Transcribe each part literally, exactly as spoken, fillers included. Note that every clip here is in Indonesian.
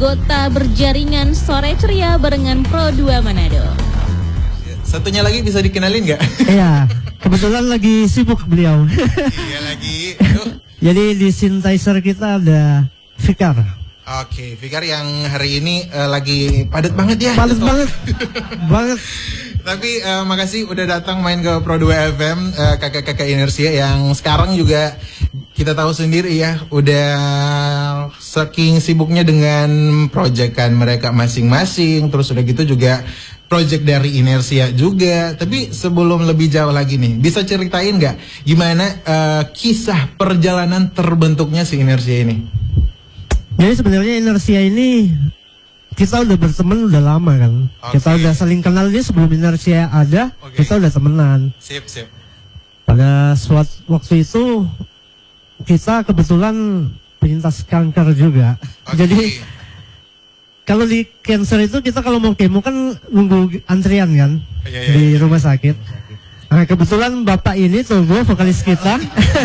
anggota berjaringan Sore Ceria barengan Pro dua Manado. Satunya lagi bisa dikenalin nggak? Iya, kebetulan lagi sibuk beliau. Iya lagi. Aduh. Jadi di synthesizer kita ada Fikar. Oke, Fikar yang hari ini uh, lagi padat banget ya. Padat banget, banget. Tapi uh, makasih udah datang main ke Pro dua F M, uh, kakak-kakak Inersia yang sekarang juga kita tahu sendiri ya, udah saking sibuknya dengan proyekan mereka masing-masing, terus udah gitu juga project dari Inersia juga. Tapi sebelum lebih jauh lagi nih, bisa ceritain nggak gimana uh, kisah perjalanan terbentuknya si Inersia ini? Jadi sebenarnya Inersia ini kita udah berteman udah lama kan. Okay. Kita udah saling kenal dia sebelum Inersia ada, okay. Kita udah temenan. Sip, sip. Pada suatu waktu itu kita kebetulan penyintas kanker juga. Okay. Jadi kalau di cancer itu kita kalau mau kemo kan nunggu antrian kan, yeah, yeah, di rumah sakit. Nah kebetulan bapak ini tuh gue vokalis kita.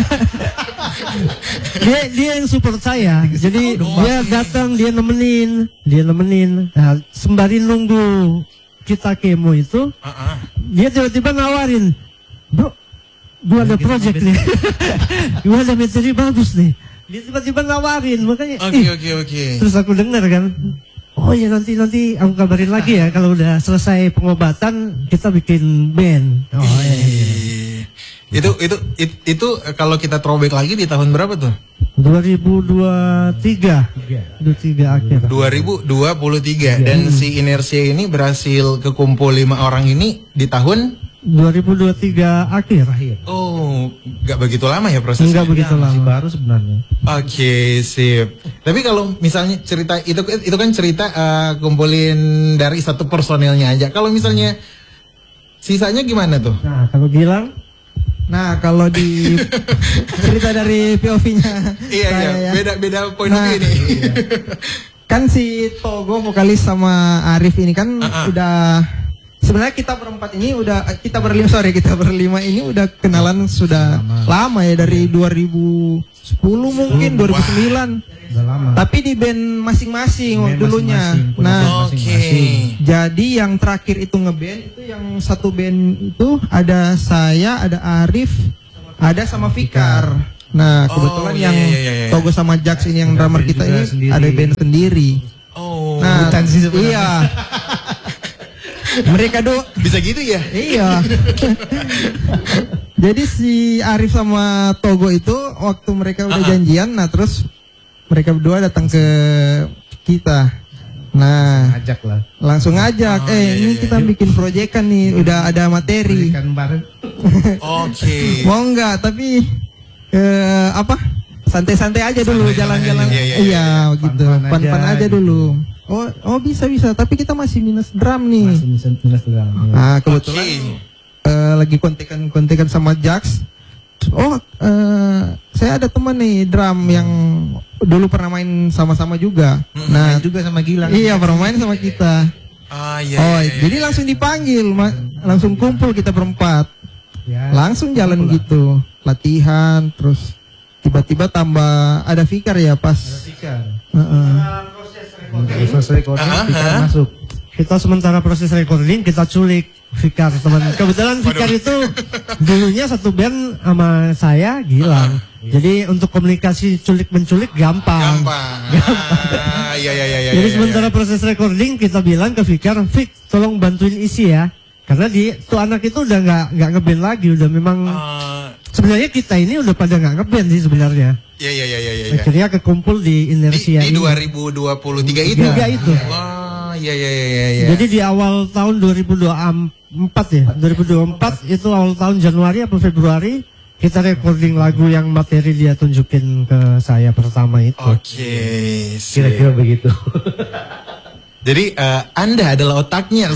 dia dia yang support saya. Jadi dia datang, dia nemenin, dia nemenin. Nah, sembari nunggu kita kemo itu, uh-uh. dia tiba-tiba nawarin, bro, gua ada project nih, gua ada materi bagus nih. Dia tiba-tiba nawarin, makanya. Oke okay, oke okay, oke. Okay. Terus aku dengar kan, oh ya nanti nanti aku kabarin lagi ya kalau udah selesai pengobatan kita bikin band. Oh iya. iya. Itu itu itu, itu kalau kita throwback lagi di tahun berapa tuh? dua ribu dua puluh tiga. dua ribu dua puluh tiga akhir. dua ribu dua puluh tiga dan hmm. si Inersia ini berhasil kekumpul lima orang ini di tahun dua ribu dua puluh tiga akhir. Oh, nggak begitu lama ya prosesnya? Enggak begitu lama. Masih baru sebenarnya. Oke, okay, sip. Tapi kalau misalnya cerita itu itu kan cerita uh, kumpulin dari satu personilnya aja. Kalau misalnya sisanya gimana tuh? Nah, kalau Gilang, nah kalau di cerita dari P O V-nya, iya iya, ya. beda beda point nah, of view ini. Iya. Kan si Togo vokalis sama Arif ini kan uh-uh. udah sebenarnya kita berempat ini udah kita berlima sorry kita berlima ini udah kenalan sudah lama, lama ya dari dua ribu sepuluh mungkin dua ribu sembilan. Udah lama. Tapi di band masing-masing band dulunya. Masing-masing, nah, oke. Okay. Jadi yang terakhir itu ngeband itu yang satu band itu ada saya, ada Arif, ada sama Fikar. Nah, kebetulan oh, yang iya, iya, iya. Togo sama Jax ini yang drummer kita ini sendiri. Ada band sendiri. Oh. Nah, iya. Mereka do bisa gitu ya? Iya. Jadi si Arif sama Togo itu waktu mereka udah uh-huh. janjian, nah terus mereka berdua datang ke kita. Nah, langsung ajak lah. Langsung ajak. Oh, eh, iya, ini iya, kita iya. bikin proyekan nih, udah ada materi. Proyekan bareng. Oke. Okay. Mau enggak? Tapi eh, apa? Santai-santai aja dulu, jalan-jalan. Iya, iya, iya, iya gitu. Pan-pan aja, aja dulu. Oh, oh bisa bisa. Tapi kita masih minus drum nih. Masih minus drum. Ya. Nah, kebetulan okay. uh, lagi kontekan-kontekan sama Jax. Oh, uh, saya ada teman nih drum yang dulu pernah main sama-sama juga. Hmm, nah, main juga sama Gilang. Iya, pernah main sama kita. Ah, iya, oh, iya, iya. jadi langsung dipanggil, langsung kumpul kita berempat. Ya, langsung jalan kumpul gitu, latihan, terus tiba-tiba tambah ada Fikar ya pas. Ada Fikar. Uh-uh. Proses recording uh-huh. Fikar masuk. Kita sementara proses recording kita culik Fikar teman. Kebetulan Fikar itu dulunya satu band sama saya Gilang. Uh-huh. Jadi untuk komunikasi culik menculik gampang. Gampang. Ah, iya iya iya. Jadi iya, sementara iya. proses recording kita bilang ke Fikar, Fik, tolong bantuin isi ya. Karena di tuh anak itu udah nggak nggak ngeband lagi, udah memang uh, sebenarnya kita ini udah pada nggak ngeband sih sebenarnya. Iya iya iya iya. Ya. Akhirnya kekumpul di Inersia di, di dua ribu dua puluh tiga itu. Tiga itu. Wah, iya iya iya iya. Jadi di awal tahun dua ribu dua puluh empat ya, dua ribu dua puluh empat itu awal tahun Januari atau Februari kita recording lagu yang materi dia tunjukin ke saya pertama itu. Oke, okay, kira-kira begitu. Jadi uh, Anda adalah otaknya.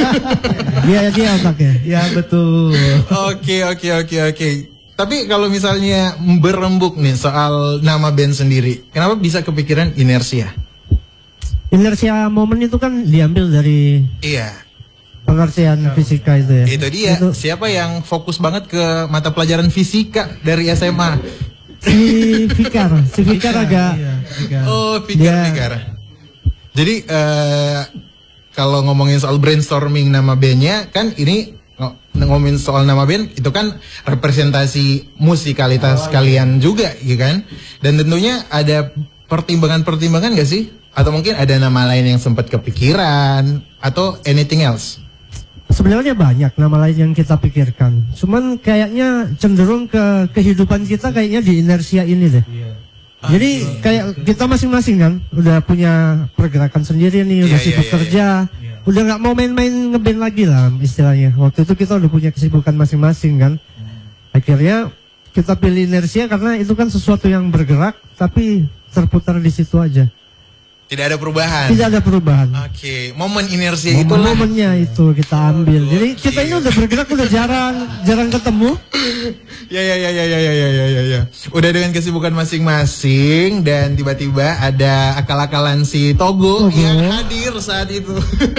Dia dia otaknya. Ya betul. Oke oke oke oke. Tapi kalau misalnya berembuk nih soal nama band sendiri, kenapa bisa kepikiran Inersia? Inersia momen itu kan diambil dari iya pengertian fisika itu ya. Itu dia. Itu. Siapa yang fokus banget ke mata pelajaran fisika dari S M A? Si Fikar, si Fikar agak. Iya, Fikar. Oh Fikar Fikar. Jadi uh, kalau ngomongin soal brainstorming nama bandnya kan ini ngomongin soal nama band itu kan representasi musikalitas oh, kalian iya. juga, ya kan? Dan tentunya ada pertimbangan-pertimbangan gak sih? Atau mungkin ada nama lain yang sempat kepikiran atau anything else? Sebenarnya banyak nama lain yang kita pikirkan. Cuman kayaknya cenderung ke kehidupan kita kayaknya di inersia ini deh. Iya. Jadi kayak kita masing-masing kan udah punya pergerakan sendiri nih, udah yeah, sibuk yeah, kerja, yeah, yeah. udah nggak mau main-main ngeband lagi lah istilahnya. Waktu itu kita udah punya kesibukan masing-masing kan. Akhirnya kita pilih inersia karena itu kan sesuatu yang bergerak tapi terputar di situ aja. Tidak ada perubahan. Tidak ada perubahan. Oke, okay. Momen inersia itu momennya itu kita ambil. Jadi okay. kita ini udah bergerak udah jarang jarang ketemu. Ya ya ya ya ya ya ya ya ya. Udah dengan kesibukan masing-masing dan tiba-tiba ada akal-akalan si Togo okay. yang hadir saat itu.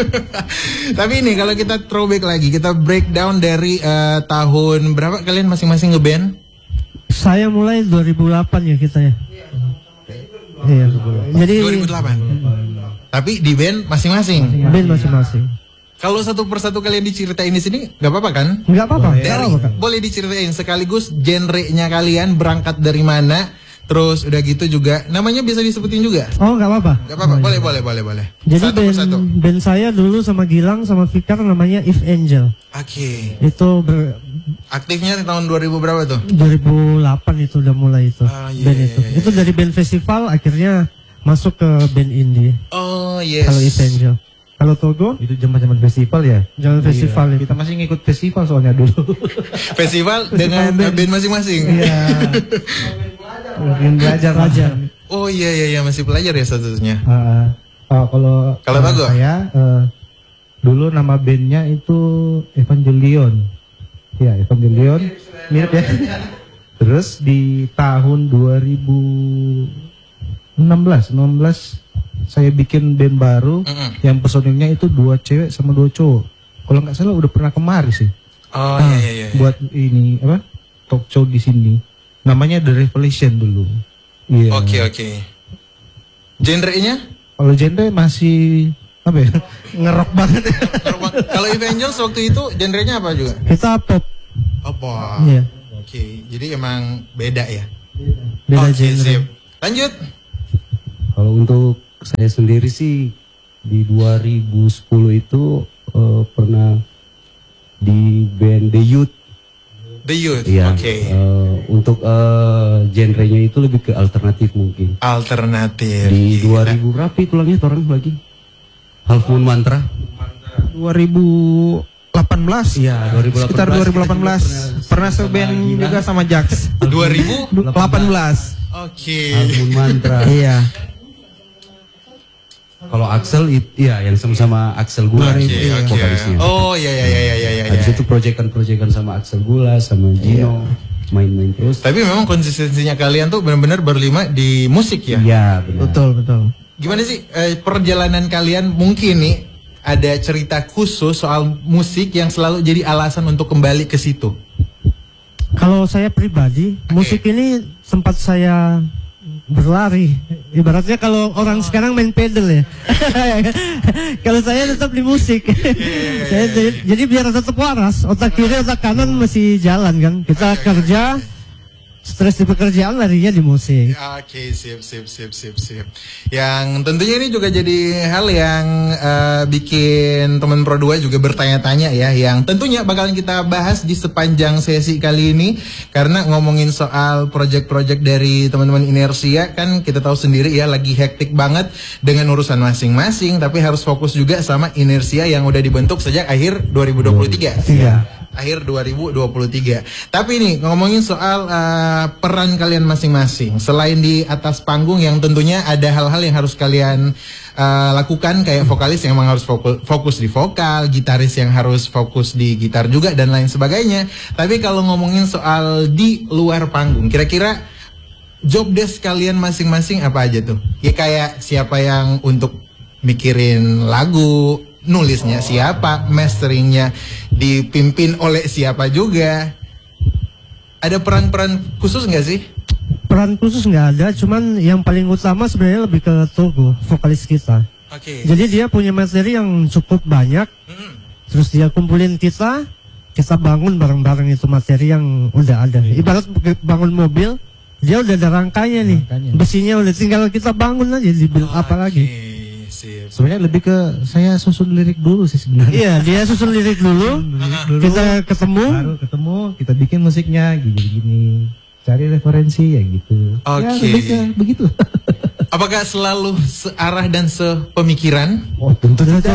Tapi ini kalau kita throwback lagi, kita breakdown dari uh, tahun berapa kalian masing-masing ngeband? Saya mulai dua ribu delapan ya kita ya. Iya. Jadi dua ribu delapan. Tapi di band masing-masing. Band masing-masing. Kalau satu persatu kalian diceritain di sini, nggak apa-apa kan? Nggak apa-apa. Dari, boleh diceritain sekaligus genre-nya kalian berangkat dari mana? Terus udah gitu juga namanya bisa disebutin juga. Oh nggak apa-apa. Nggak apa-apa. Boleh boleh boleh boleh. Jadi satu band, persatu. Band saya dulu sama Gilang sama Fikar namanya If Angel. Oke. Okay. Itu ber aktifnya di tahun dua ribu berapa tuh? dua ribu delapan itu udah mulai itu. Oh, yeah, band yeah, itu. Yeah, yeah. Itu dari band festival akhirnya masuk ke band indie. Oh yes. Kalau If Angel. Kalau Togo itu zaman-zaman festival ya. Zaman festival iya. itu. Kita masih ngikut festival soalnya dulu. Festival dengan band, band masing-masing. Iya. Mungkin belajar aja. Oh iya iya iya masih pelajar ya statusnya. Uh, uh, kalau kalau uh, Togo saya uh, dulu nama bandnya itu Evangelion. Ya, Evangelion mirip ya. Terus di tahun dua ribu enam belas saya bikin band baru mm -hmm. yang personilnya itu dua cewek sama dua cowok. Kalau nggak salah udah pernah kemari sih. Oh nah, iya, iya iya. Buat ini apa? Talk show di sini. Namanya The Revelation dulu. Oke Iya. okay, oke. Okay. Genre-nya? Kalau genre masih apa ya? Ngerok banget. Kalau Evangels waktu itu genrenya apa juga? Kita pop. Oh pop. Iya. Oke, okay. Jadi emang beda ya? Beda Oke, okay, genre. sip. Lanjut. Kalau untuk saya sendiri sih di dua ribu sepuluh itu uh, pernah di band The Youth. The Youth, ya, oke. Okay. Uh, untuk uh, genrenya itu lebih ke alternatif mungkin. Alternatif. Di dua ribu berapa itu ulangnya orang lagi? Half Moon Mantra. dua ribu delapan belas. Iya, dua ribu delapan belas. Sekitar dua ribu delapan belas. Pernah, pernah seband juga sama Jax. dua ribu delapan belas. Oke. Half Moon Mantra. Iya. Kalau Axel itu ya yang sama-sama Axel Gula okay, okay. vokalisnya. Oh iya iya iya iya iya. Habis itu proyekan-proyekan sama Axel Gula sama Gino main-main terus. Tapi memang konsistensinya kalian tuh benar-benar berlima di musik ya? Iya benar. Betul betul. Gimana sih eh, perjalanan kalian mungkin nih ada cerita khusus soal musik yang selalu jadi alasan untuk kembali ke situ? Kalau saya pribadi, okay. musik ini sempat saya berlari. Ibaratnya kalau orang oh. sekarang main pedal ya. Kalau saya tetap di musik. Yeah, yeah, saya yeah, yeah. Jadi biar tetap waras, otak kiri otak kanan masih jalan kan. Kita okay, kerja okay. Stres di pekerjaan larinya di musik. Oke, okay, sip, sip, sip, sip, sip. Yang tentunya ini juga jadi hal yang uh, bikin teman Pro dua juga bertanya-tanya ya. Yang tentunya bakalan kita bahas di sepanjang sesi kali ini. Karena ngomongin soal project-project dari teman-teman Inersia kan kita tahu sendiri ya lagi hektik banget dengan urusan masing-masing. Tapi harus fokus juga sama Inersia yang udah dibentuk sejak akhir dua ribu dua puluh tiga. Iya. Akhir dua ribu dua puluh tiga. Tapi nih ngomongin soal uh, peran kalian masing-masing. Selain di atas panggung yang tentunya ada hal-hal yang harus kalian uh, lakukan kayak vokalis yang memang harus fokus, fokus di vokal, gitaris yang harus fokus di gitar juga dan lain sebagainya. Tapi kalau ngomongin soal di luar panggung, kira-kira job desk kalian masing-masing apa aja tuh? Ya kayak siapa yang untuk mikirin lagu, nulisnya siapa, masteringnya dipimpin oleh siapa juga. Ada peran-peran khusus nggak sih? Peran khusus nggak ada, cuman yang paling utama sebenarnya lebih ke Togo, vokalis kita. Oke. Jadi dia punya materi yang cukup banyak. Hmm. Terus dia kumpulin kita, kita bangun bareng-bareng itu materi yang udah ada. Ibarat bangun mobil, dia udah ada rangkanya nih, rangkanya. Besinya udah tinggal kita bangun aja, dibuild oh, apa okay. lagi. Sebenarnya lebih ke saya susun lirik dulu sih sebenarnya. Iya, dia susun lirik dulu, dulu kita ketemu, baru ketemu, kita bikin musiknya gini-gini, cari referensi ya gitu. Oke. Okay. Ya, lebih ke begitu. Apakah selalu searah dan sepemikiran? Oh tentu saja.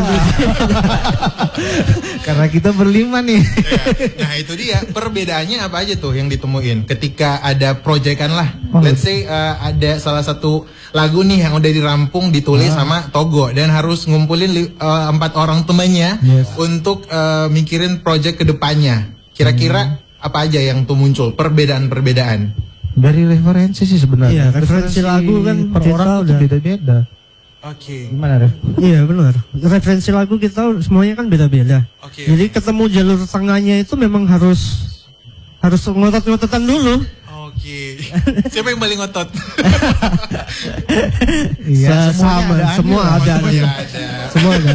Karena kita berlima nih. Ya, nah itu dia, perbedaannya apa aja tuh yang ditemuin ketika ada proyekan lah. Oh, let's say uh, ada salah satu lagu nih yang udah dirampung, ditulis ah. sama Togo. Dan harus ngumpulin uh, empat orang temannya yes. untuk uh, mikirin proyek kedepannya. Kira-kira hmm. apa aja yang tuh muncul, perbedaan-perbedaan? Dari referensi sih sebenarnya. Iya, referensi, referensi lagu kan per orang udah beda-beda. Oke. Okay. Gimana, Ref? Iya, benar. Referensi lagu kita semuanya kan beda-beda. Oke. Okay. Jadi ketemu jalur tengahnya itu memang harus harus ngotot-ngototan dulu. Oke. Okay. Siapa yang paling ngotot? Iya, sama, ada semua ada. Semua ada. Semua ada.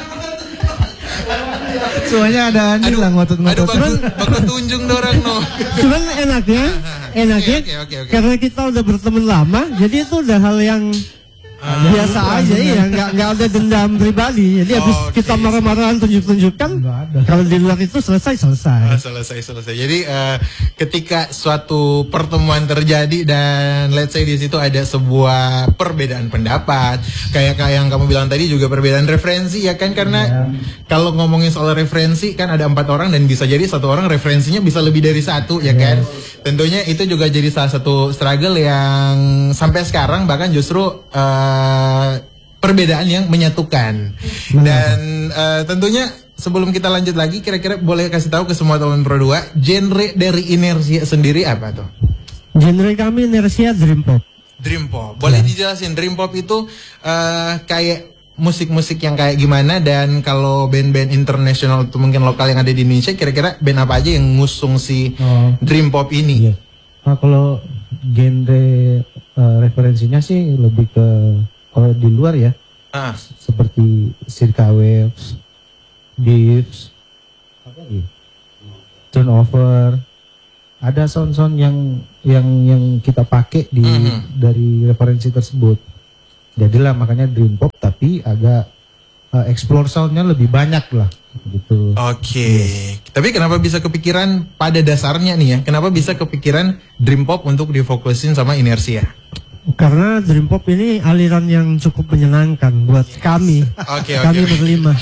Semuanya ada andil lah ngotot-ngotot. Aduh, bakal tunjung dorang no. Cuman enaknya, enaknya okay, okay, okay, okay. karena kita udah berteman lama, jadi itu udah hal yang uh, biasa aja ya, nggak nggak ada dendam pribadi. Jadi habis oh, okay. kita marah-marahan tunjuk-tunjukkan, kalau di luar itu selesai selesai. Uh, selesai selesai. Jadi uh, ketika suatu pertemuan terjadi dan let's say di situ ada sebuah perbedaan pendapat, kayak kayak yang kamu bilang tadi juga perbedaan referensi ya kan, karena yeah. kalau ngomongin soal referensi kan ada empat orang dan bisa jadi satu orang referensinya bisa lebih dari satu ya kan. Yeah. Tentunya itu juga jadi salah satu struggle yang sampai sekarang bahkan justru uh, perbedaan yang menyatukan. Dan uh, tentunya sebelum kita lanjut lagi, kira-kira boleh kasih tahu ke semua teman Pro dua, genre dari Inersia sendiri apa tuh? Genre kami Inersia Dream Pop. Dream Pop. Boleh ya. dijelasin Dream Pop itu uh, kayak musik-musik yang kayak gimana, dan kalau band-band internasional itu mungkin lokal yang ada di Indonesia, kira-kira band apa aja yang ngusung si oh. Dream Pop ini? Iya. Nah, kalau genre uh, referensinya sih lebih ke kalau di luar ya, ah. seperti Circa Waves, Beeps, apa lagi? Turnover. Ada sound-sound yang yang yang kita pakai di mm-hmm. dari referensi tersebut. Jadilah makanya Dream Pop, tapi agak uh, explore soundnya lebih banyak lah gitu. Oke, okay. yes. Tapi kenapa bisa kepikiran pada dasarnya nih ya? Kenapa bisa kepikiran Dream Pop untuk difokusin sama Inersia? Karena Dream Pop ini aliran yang cukup menyenangkan buat yes. kami. Okay, kami okay. berlima.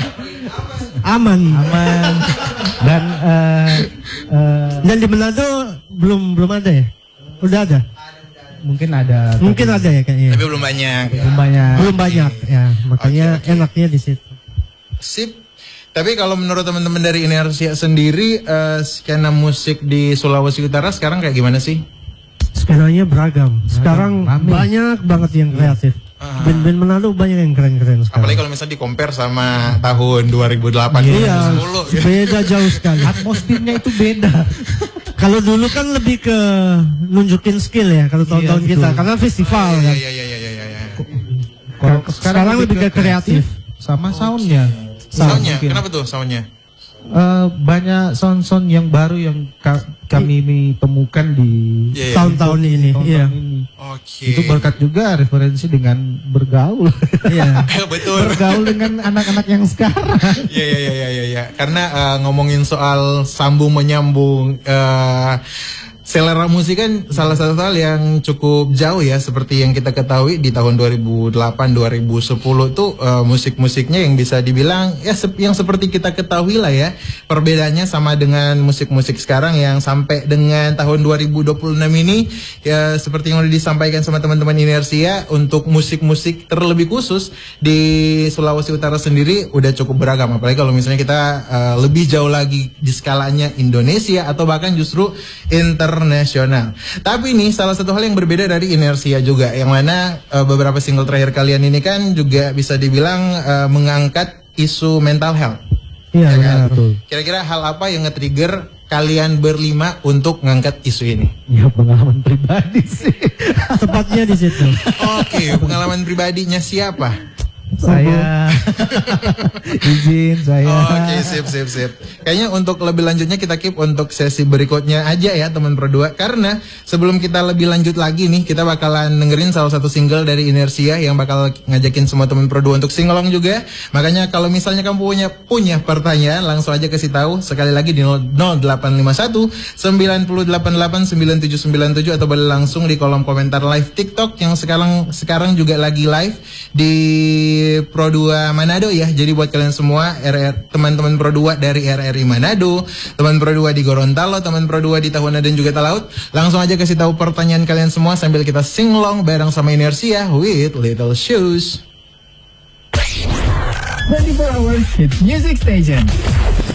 Aman, aman. Dan uh, uh, dan di Manado belum belum ada ya? Udah ada. Mungkin ada. Mungkin ada ya kayaknya. Tapi belum banyak. Belum banyak. Belum banyak ya, makanya okay, okay. enaknya di situ. Sip. Tapi kalau menurut teman-teman dari Inersia sendiri, uh, skena musik di Sulawesi Utara sekarang kayak gimana sih? Skenanya beragam. Sekarang beragam. banyak banget yang kreatif. Uh, Band-band Manado banyak yang keren-keren sekarang. Apalagi kalau misalnya di compare sama tahun dua ribu delapan, iya, dua ribu sepuluh. Beda jauh sekali. Atmosfernya itu beda. Kalau dulu kan lebih ke nunjukin skill ya, kalau tahun-tahun iya, kita, karena festival iya, kan. Iya, iya, iya, iya, iya, iya. Sekarang, sekarang lebih ke kreatif. Sama okay. soundnya. Soundnya, kenapa tuh soundnya? Uh, banyak sound-sound yang baru yang ka kami temukan di yeah, tahun-tahun yeah. ini. Tahun yeah. ini. Okay. Itu berkat juga referensi dengan bergaul. Iya, betul. Bergaul dengan anak-anak yang sekarang. Iya, iya, iya, iya, iya. Karena uh, ngomongin soal sambung menyambung, uh, selera musik kan salah satu hal yang cukup jauh ya, seperti yang kita ketahui di tahun dua ribu delapan dua ribu sepuluh tuh uh, musik-musiknya yang bisa dibilang ya sep yang seperti kita ketahui lah ya. Perbedaannya sama dengan musik-musik sekarang yang sampai dengan tahun dua ribu dua puluh enam ini ya, seperti yang udah disampaikan sama teman-teman Inersia, untuk musik-musik terlebih khusus di Sulawesi Utara sendiri udah cukup beragam. Apalagi kalau misalnya kita uh, lebih jauh lagi di skalanya Indonesia atau bahkan justru inter internasional. Tapi nih salah satu hal yang berbeda dari Inersia juga, yang mana uh, beberapa single terakhir kalian ini kan juga bisa dibilang uh, mengangkat isu mental health. Iya, ya kan? Betul. Kira-kira hal apa yang nge-trigger kalian berlima untuk ngangkat isu ini? Ya pengalaman pribadi sih. Tepatnya di situ. Oke, okay, pengalaman pribadinya siapa? Saya izin saya. Oh, oke, okay, sip sip sip. Kayaknya untuk lebih lanjutnya kita keep untuk sesi berikutnya aja ya teman Pro dua. Karena sebelum kita lebih lanjut lagi nih, kita bakalan dengerin salah satu single dari Inersia yang bakal ngajakin semua teman Pro dua untuk singalong juga. Makanya kalau misalnya kamu punya punya pertanyaan, langsung aja kasih tahu sekali lagi di nol delapan lima satu sembilan delapan delapan sembilan tujuh sembilan tujuh atau boleh langsung di kolom komentar live TikTok yang sekarang sekarang juga lagi live di Pro dua Manado ya. Jadi buat kalian semua R R teman-teman Pro dua dari R R I Manado, teman Pro dua di Gorontalo, teman Pro dua di Tahuna dan juga Talaut, langsung aja kasih tahu pertanyaan kalian semua sambil kita singlong bareng sama Inersia with Little Shoes. twenty-four hour hit music station.